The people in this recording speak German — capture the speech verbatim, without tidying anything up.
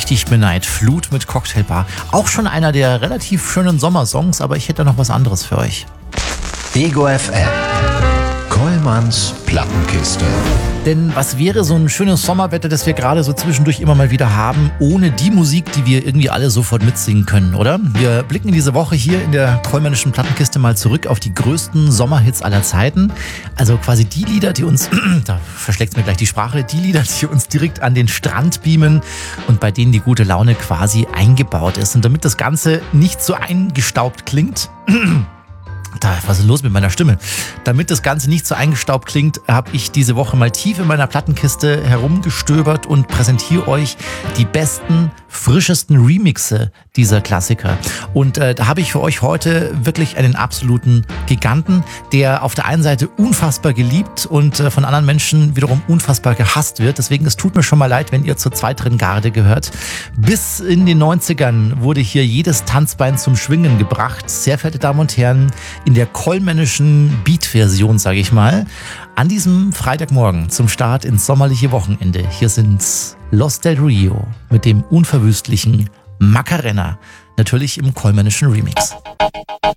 dich beneid. Flut mit Cocktailbar. Auch schon einer der relativ schönen Sommersongs, aber ich hätte da noch was anderes für euch. Ego F M. Kollmanns Plattenkiste. Denn was wäre so ein schönes Sommerwetter, das wir gerade so zwischendurch immer mal wieder haben, ohne die Musik, die wir irgendwie alle sofort mitsingen können, oder? Wir blicken diese Woche hier in der Kollmännischen Plattenkiste mal zurück auf die größten Sommerhits aller Zeiten. Also quasi die Lieder, die uns, da verschlägt mir gleich die Sprache, die Lieder, die uns direkt an den Strand beamen und bei denen die gute Laune quasi eingebaut ist. Und damit das Ganze nicht so eingestaubt klingt, Da, was ist los mit meiner Stimme? Damit das Ganze nicht so eingestaubt klingt, habe ich diese Woche mal tief in meiner Plattenkiste herumgestöbert und präsentiere euch die besten, frischesten Remixe dieser Klassiker. Und äh, da habe ich für euch heute wirklich einen absoluten Giganten, der auf der einen Seite unfassbar geliebt und äh, von anderen Menschen wiederum unfassbar gehasst wird. Deswegen, es tut mir schon mal leid, wenn ihr zur zweiteren Garde gehört. Bis in den neunzigern wurde hier jedes Tanzbein zum Schwingen gebracht. Sehr verehrte Damen und Herren, in der kollmännischen Beat-Version, sage ich mal, an diesem Freitagmorgen zum Start ins sommerliche Wochenende. Hier sind Los del Rio mit dem unverwüstlichen Macarena, natürlich im kollmännischen Remix.